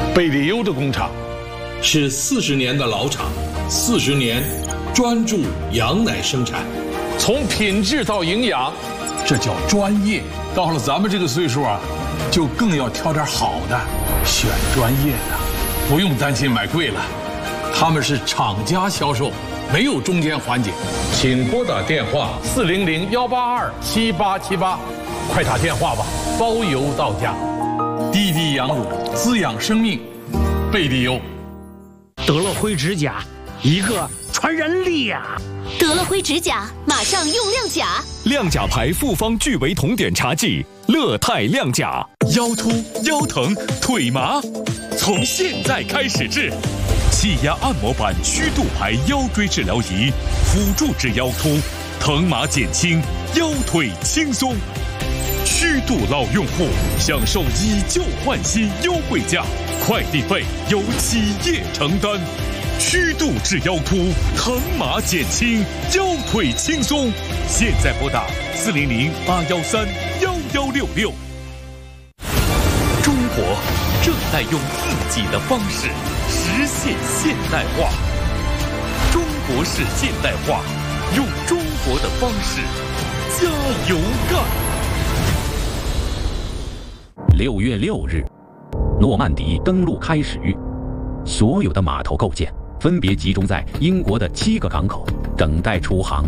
贝里优的工厂是40年的老厂，40年专注羊奶生产， 从品质到营养，这叫专业。到了咱们这个岁数啊，就更要挑点好的，选专业的，不用担心买贵了。他们是厂家销售，没有中间环节。请拨打电话400-182-7878，快打电话吧，包邮到家。滴滴羊乳，滋养生命，贝里优。 德乐辉指甲，一个传人力呀！ 德乐辉指甲，马上用亮甲。 亮甲牌复方聚维酮碘茶剂，乐泰亮甲。腰突、腰疼、腿麻，从现在开始治。气压按摩板虚度牌腰椎治疗仪，辅助治腰突，疼麻减轻，腰腿轻松。虚度老用户享受以旧换新优惠价，快递费由企业承担。虚度治腰突，疼麻减轻，腰腿轻松。现在拨打400-813-1166。中国正在用自己的方式实现现代化。中国式现代化，用中国的方式加油干。6月6日，诺曼底登陆开始，所有的码头构件分别集中在英国的7个港口，等待出航。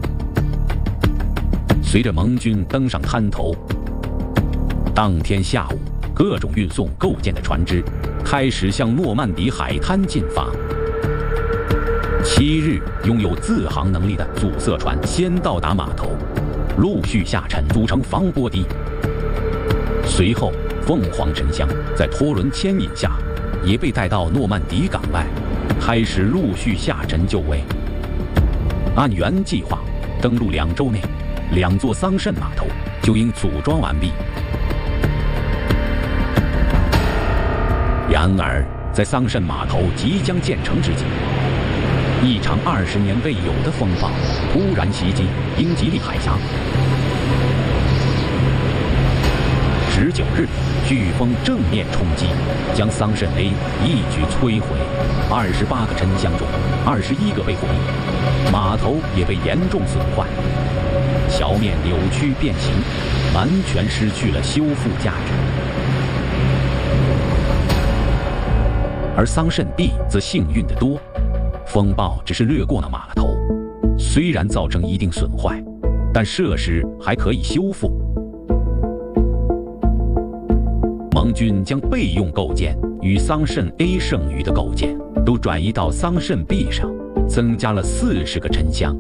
随着盟军登上滩头，当天下午，各种运送构件的船只开始向诺曼底海滩进发。7日，拥有自航能力的阻塞船先到达码头，陆续下沉组成防波堤。随后，凤凰沉香在拖轮牵引下，也被带到诺曼底港外，开始陆续下沉就位。按原计划，登陆2周内，2座桑葚码头就应组装完毕。然而，在桑葚码头即将建成之际，一场20年未有的风暴突然袭击英吉利海峡。19日，飓风正面冲击，将桑葚 A 一举摧毁，28个沉箱中21个被毁，码头也被严重损坏，桥面扭曲变形，完全失去了修复价值。而桑葚 B 则幸运得多，风暴只是掠过了码头，虽然造成一定损坏，但设施还可以修复。盟军将备用构件与桑葚 A 剩余的构件都转移到桑葚 B 上，增加了40个沉箱。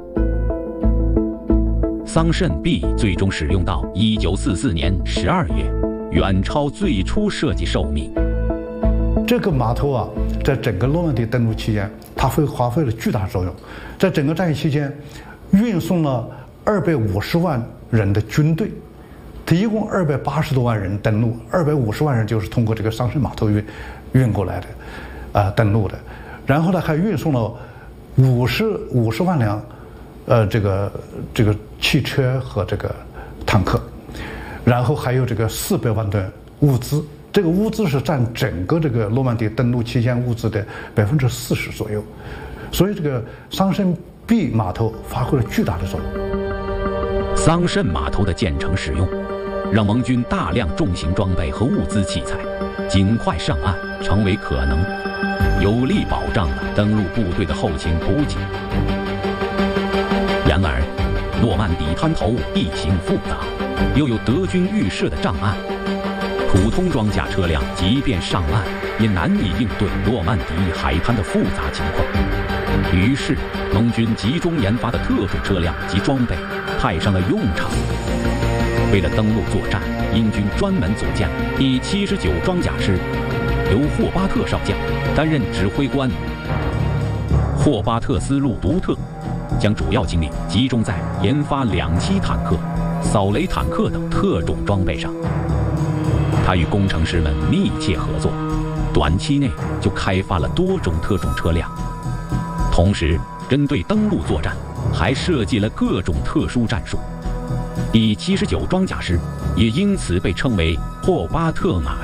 桑葚 B 最终使用到1944年12月，远超最初设计寿命。 这个码头啊，在整个诺曼底登陆期间，它发挥了巨大作用。在整个战役期间，运送了250万人的军队。一共280多万人登陆，250万人就是通过这个桑葚码头运过来的，登陆的。然后呢，还运送了50万辆，这个汽车和这个坦克，然后还有这个400万吨物资。这个物资是占整个这个诺曼底登陆期间物资的40%左右，所以这个桑葚 B 码头发挥了巨大的作用。 桑葚码头的建成使用，让盟军大量重型装备和物资器材尽快上岸成为可能，有力保障了登陆部队的后勤补给。然而，诺曼底滩头地形复杂，又有德军预设的障碍，普通装甲车辆即便上岸，也难以应对诺曼底海滩的复杂情况。于是，盟军集中研发的特种车辆及装备派上了用场。为了登陆作战，英军专门组建第79装甲师，由霍巴特少将担任指挥官。霍巴特思路独特，将主要精力集中在研发2栖坦克、扫雷坦克等特种装备上。他与工程师们密切合作，短期内就开发了多种特种车辆。同时，针对登陆作战，还设计了各种特殊战术。第79装甲师也因此被称为霍巴特马